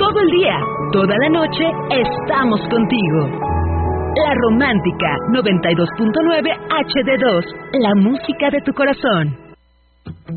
Todo el día, toda la noche, estamos contigo. La Romántica 92.9 HD2, la música de tu corazón.